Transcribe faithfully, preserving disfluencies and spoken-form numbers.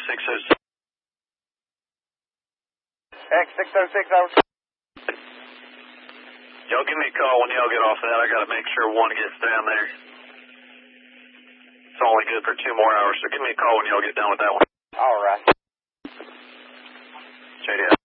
six oh six. X six oh six, over. Y'all give me a call when y'all get off that. I got to make sure one gets down there. It's only good for two more hours, so give me a call when y'all get done with that one. All right. J D.